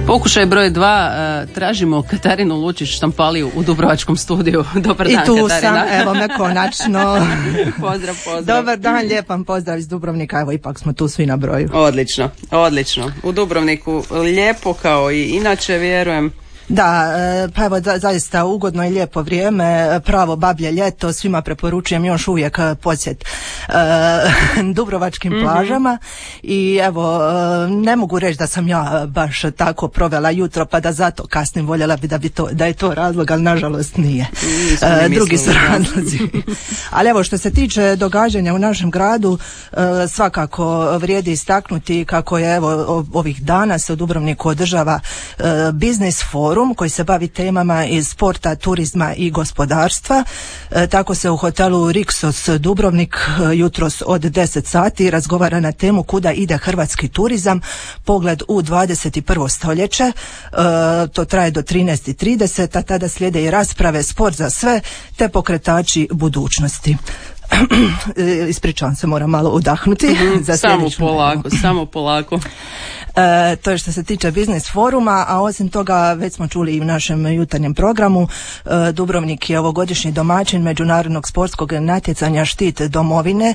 Pokušaj broj 2, tražimo Katarinu Lučić Štampaliju u Dubrovačkom studiju. Dobar dan, Katarina. I tu Katarina. sam, evo me konačno. Pozdrav. Dobar dan, lijepan pozdrav iz Dubrovnika, evo ipak smo tu svi na broju. Odlično. U Dubrovniku lijepo kao i inače, vjerujem. Da, pa evo zaista ugodno i lijepo vrijeme, pravo bablje ljeto, svima preporučujem još uvijek posjet dubrovačkim plažama i evo ne mogu reći da sam ja baš tako provela jutro pa da zato kasnim, voljela bi da je to razlog, ali nažalost nije. Drugi su razlozi. Ali evo što se tiče događanja u našem gradu, svakako vrijedi istaknuti kako je evo ovih dana se u Dubrovniku održava biznis forum koji se bavi temama iz sporta, turizma i gospodarstva. Tako se u hotelu Rixos Dubrovnik jutros od 10 sati razgovara na temu kuda ide hrvatski turizam, pogled u 21. stoljeće. To traje do 13:30, a tada slijede i rasprave Sport za sve te pokretači budućnosti. Ispričavam se, moram malo udahnuti. Za samo polako. To je što se tiče biznis foruma, a osim toga već smo čuli i u našem jutarnjem programu, Dubrovnik je ovogodišnji domaćin međunarodnog sportskog natjecanja Štit domovine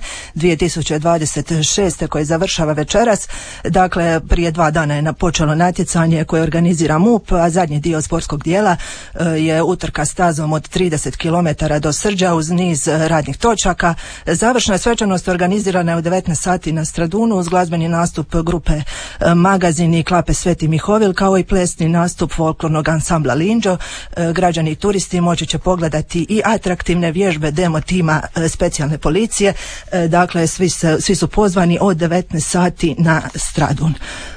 2026. koje završava večeras. Dakle, prije 2 dana je počelo natjecanje koje organizira MUP, a zadnji dio sportskog dijela je utrka stazom od 30 km do Srđa uz niz radnih točaka. Završna svečanost organizirana je u 19 sati na Stradunu uz glazbeni nastup grupe Magazin i Klape Sveti Mihovil, kao i plesni nastup folklornog ansambla Linđo. Građani i turisti moći će pogledati i atraktivne vježbe demo tima specijalne policije. Dakle, svi su pozvani od 19 sati na Stradun.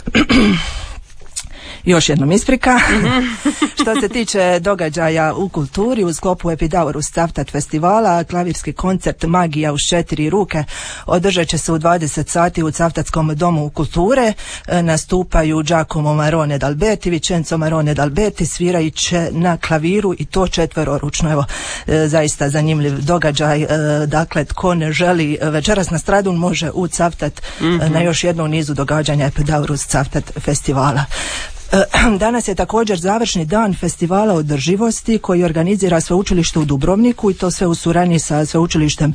Još jednom isprika. Što se tiče događaja u kulturi, u sklopu Epidaurus Cavtat festivala, klavirski koncert Magija uz 4 ruke održat će se u 20 sati u Cavtatskom domu kulture. Nastupaju Giacomo Marone d'Alberti, Vincenzo Marone d'Alberti, svirajući će na klaviru i to 4-ručno. Evo, zaista zanimljiv događaj. Dakle, tko ne želi večeras na Stradun može u Cavtat na još jednu nizu događanja Epidaurus Cavtat festivala. Danas je također završni dan festivala održivosti koji organizira sveučilište u Dubrovniku i to sve u suradnji sa sveučilištem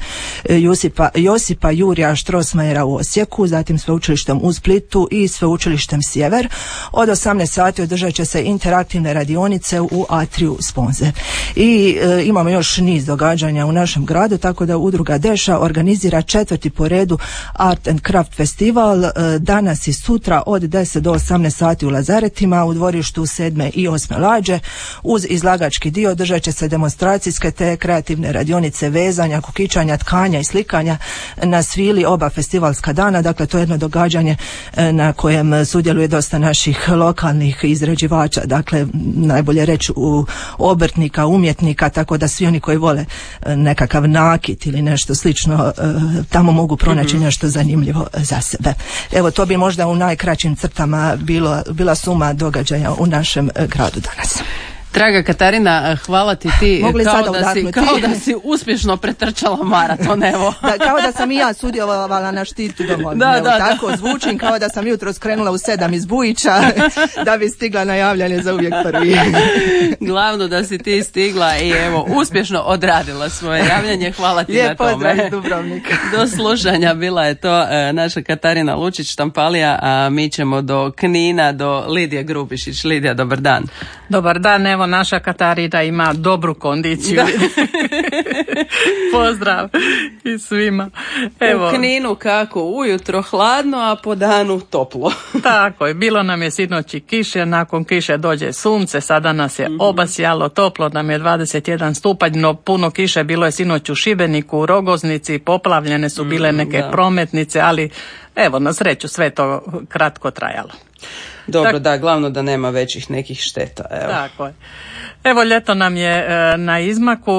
Josipa Jurija Strossmayera u Osijeku, zatim sveučilištem u Splitu i sveučilištem Sjever. Od 18 sati održat će se interaktivne radionice u Atriju Sponze. I imamo još niz događanja u našem gradu, tako da udruga Deša organizira 4. po redu Art and Craft festival danas i sutra od 10 do 18 sati u Lazaretima u dvorištu 7. i 8. lađe. Uz izlagački dio održat će se demonstracijske te kreativne radionice vezanja, kukičanja, tkanja i slikanja na svili oba festivalska dana. Dakle, to je jedno događanje na kojem sudjeluje dosta naših lokalnih izrađivača, dakle, najbolje reći obrtnika, umjetnika, tako da svi oni koji vole nekakav nakit ili nešto slično tamo mogu pronaći nešto zanimljivo za sebe. Evo, to bi možda u najkraćim crtama bila suma događaja u našem gradu danas. Draga Katarina, hvala ti kao da si uspješno pretrčala maraton, evo. Da, kao da sam i ja sudjelovala na Štitu domovine. Tako zvučim kao da sam jutro skrenula u 7 iz Bujića da bi stigla na javljanje za uvijek prvi. Glavno da si ti stigla i evo, uspješno odradila svoje javljanje. Hvala ti na tome. Lijep pozdrav iz Dubrovnika. Do slušanja, bila je to naša Katarina Lučić Štampalija, a mi ćemo do Knina, do Lidije Grubišić. Lidija, dobar dan. Dobar dan, evo naša Katarina ima dobru kondiciju. Pozdrav i svima. Evo. U Kninu kako? Ujutro hladno, a po danu toplo. Tako je, bilo nam je sinoć i kiše, nakon kiše dođe sunce, sada nas je obasjalo, toplo nam je 21 stupanj, no puno kiše bilo je sinoć u Šibeniku, u Rogoznici, poplavljene su bile neke prometnice, ali evo, na sreću sve to kratko trajalo. Dobro, da, glavno da nema većih nekih šteta. Evo. Tako je. Evo, ljeto nam je na izmaku,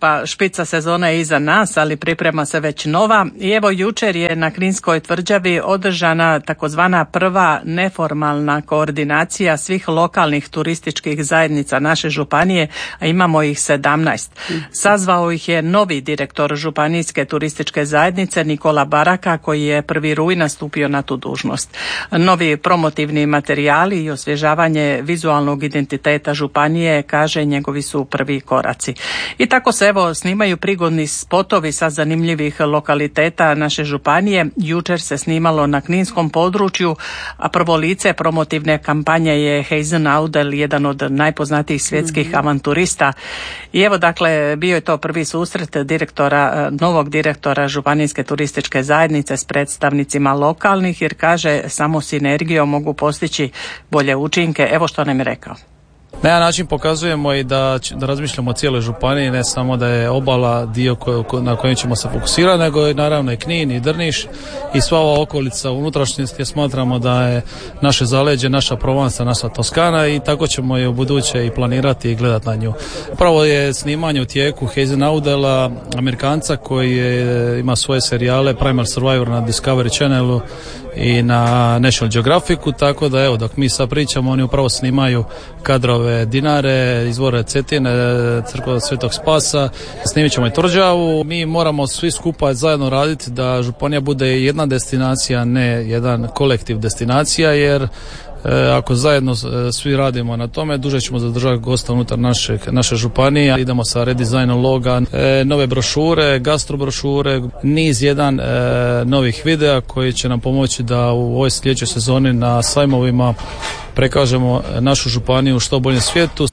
pa špica sezona je iza nas, ali priprema se već nova. I evo jučer je na Kninskoj tvrđavi održana takozvana prva neformalna koordinacija svih lokalnih turističkih zajednica naše županije, a imamo ih 17. Sazvao ih je novi direktor županijske turističke zajednice Nikola Baraka, koji je 1. rujna stupio na tu dužnost. Novi promotivni materijali i osvježavanje vizualnog identiteta županije, kaže, njegovi su prvi koraci. I tako se evo snimaju prigodni spotovi sa zanimljivih lokaliteta naše županije. Jučer se snimalo na kninskom području, a prvo lice promotivne kampanje je Hazen Audel, jedan od najpoznatijih svjetskih avanturista. I evo, dakle, bio je to prvi susret novog direktora županijske turističke zajednice s predstavnicima lokalnih, jer kaže, samo sinergijom mogu postići bolje učinke. Evo što nam je rekao. Na jedan način pokazujemo i da razmišljamo o cijeloj županiji, ne samo da je obala dio na kojem ćemo se fokusirati, nego i naravno i Knin i Drniš i sva ova okolica unutrašnjosti, jer smatramo da je naše zaleđe, naša Provansa, naša Toskana, i tako ćemo je u buduće i planirati i gledati na nju. Prvo je snimanje u tijeku Hazen Audela, Amerikanca koji ima svoje serijale Primal Survivor na Discovery Channelu i na National Geographicu, tako da evo, dok mi sad pričamo, oni upravo snimaju kadrove Dinare, izvore Cetine, crkva Svetog Spasa, snimit ćemo i Tvrđavu. Mi moramo svi skupa zajedno raditi da županija bude jedna destinacija, ne jedan kolektiv destinacija, jer ako zajedno svi radimo na tome, duže ćemo zadržati gosta unutar naše županije. Idemo sa redizajnom loga, nove brošure, gastrobrošure, niz jedan novih videa koji će nam pomoći da u ovoj sljedećoj sezoni na sajmovima prekažemo našu županiju u što boljem svijetu.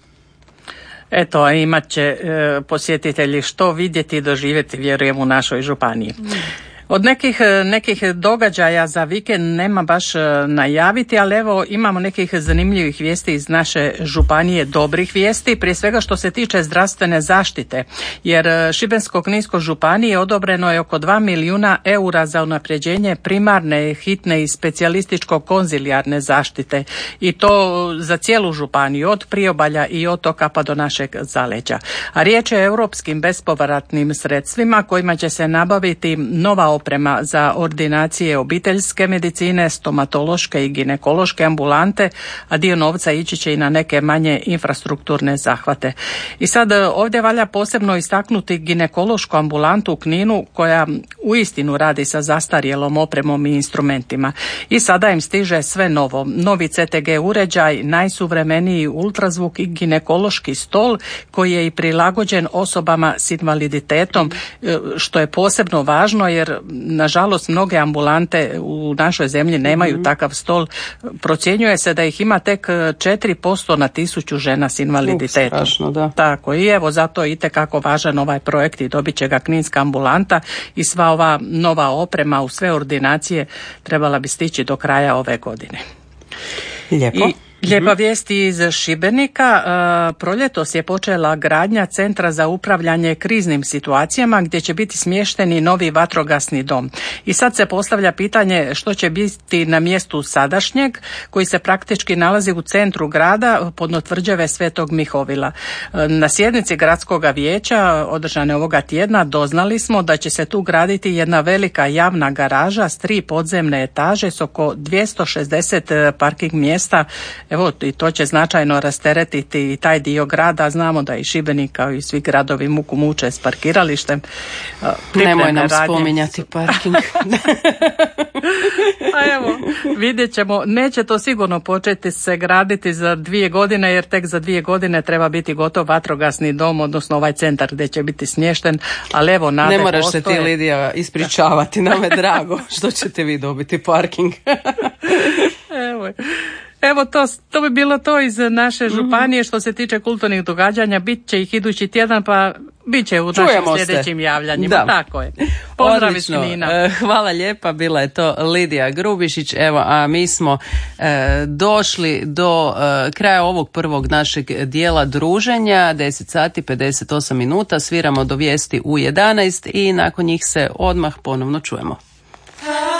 Eto, imat će posjetitelji što vidjeti i doživjeti, vjerujem, u našoj županiji. Od nekih događaja za vikend nema baš najaviti, ali evo imamo nekih zanimljivih vijesti iz naše županije, dobrih vijesti, prije svega što se tiče zdravstvene zaštite, jer Šibensko-kninskoj županiji odobreno je oko 2 milijuna eura za unapređenje primarne, hitne i specijalističko-konzilijarne zaštite, i to za cijelu županiju, od priobalja i otoka pa do našeg zaleđa. A riječ je o europskim bespovratnim sredstvima kojima će se nabaviti nova oprema za ordinacije obiteljske medicine, stomatološke i ginekološke ambulante, a dio novca ići će i na neke manje infrastrukturne zahvate. I sad ovdje valja posebno istaknuti ginekološku ambulantu u Kninu, koja uistinu radi sa zastarjelom opremom i instrumentima. I sada im stiže sve novo. Novi CTG uređaj, najsuvremeniji ultrazvuk i ginekološki stol koji je i prilagođen osobama s invaliditetom, što je posebno važno jer nažalost mnoge ambulante u našoj zemlji nemaju takav stol. Procjenjuje se da ih ima tek 4% na 1000 žena s invaliditetom. Strašno, da. Tako, i evo zato je itekako važan ovaj projekt i dobit će ga kninska ambulanta, i sva ova nova oprema u sve ordinacije trebala bi stići do kraja ove godine. Lijepo. Lijepa vijest iz Šibenika. Proljetos je počela gradnja Centra za upravljanje kriznim situacijama gdje će biti smješteni novi vatrogasni dom. I sad se postavlja pitanje što će biti na mjestu sadašnjeg, koji se praktički nalazi u centru grada podno tvrđave Svetog Mihovila. Na sjednici gradskog vijeća održane ovoga tjedna doznali smo da će se tu graditi jedna velika javna garaža s 3 podzemne etaže s oko 260 parking mjesta. Evo, i to će značajno rasteretiti i taj dio grada. Znamo da i Šibenik kao i svi gradovi muku muče s parkiralištem. Nemoj nam spominjati parking. A evo, vidjet ćemo. Neće to sigurno početi se graditi za 2 godine, jer tek za 2 godine treba biti gotov vatrogasni dom, odnosno ovaj centar gdje će biti smješten. Ali evo, nade ne moraš postoje. se ti, Lidija, ispričavati. Nam je drago što ćete vi dobiti parking. Evo to bi bilo to iz naše županije što se tiče kulturnih događanja. Bit će ih idući tjedan, pa bit će u našim sljedećim javljanjima. Da. Tako je. Pozdrav iz Knina. Hvala lijepa, bila je to Lidija Grubišić. Evo, a mi smo došli do kraja ovog prvog našeg dijela druženja. 10:58, sviramo do vijesti u 11 i nakon njih se odmah ponovno čujemo.